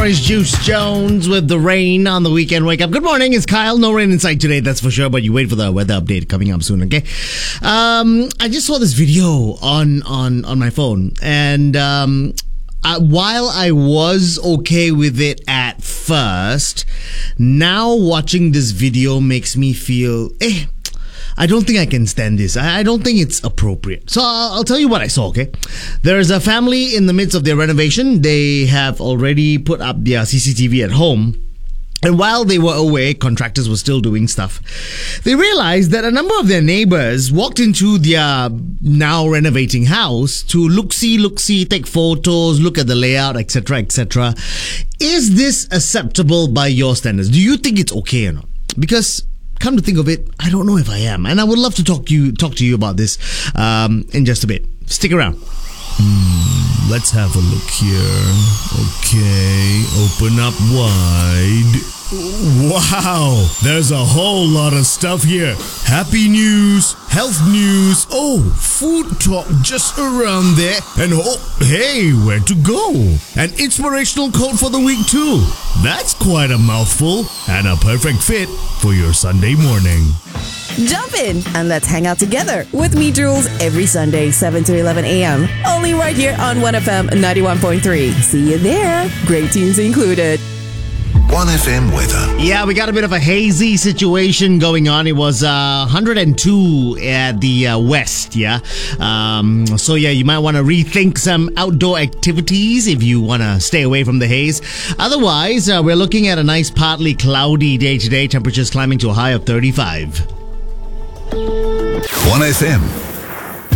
Orange Juice Jones with the rain on the weekend wake up. Good morning, it's Kyle. No rain inside today, that's for sure, but you wait for the weather update coming up soon, okay? I just saw this video on my phone, and while I was okay with it at first, now watching this video makes me feel, I don't think I can stand this. I don't think it's appropriate. So I'll tell you what I saw, okay? There's a family in the midst of their renovation. They have already put up their CCTV at home. And while they were away, contractors were still doing stuff. They realized that a number of their neighbors walked into their now renovating house to look-see, take photos, look at the layout, etc., etc. Is this acceptable by your standards? Do you think it's okay or not? Because come to think of it, I don't know if I am. And I would love to talk to you about this in just a bit. Stick around. Let's have a look here. Okay, open up wide. Wow, there's a whole lot of stuff here. Happy news, health news, food talk just around there. And hey, where to go? An inspirational quote for the week too. That's quite a mouthful and a perfect fit for your Sunday morning. Jump in and let's hang out together with me, Jules, every Sunday, 7 to 11 a.m. Only right here on 1FM 91.3. See you there. Great tunes included. 1FM weather. Yeah, we got a bit of a hazy situation going on. It was 102 at the west, yeah? So yeah, you might want to rethink some outdoor activities if you want to stay away from the haze. Otherwise, we're looking at a nice partly cloudy day today. Temperatures climbing to a high of 35. 1FM.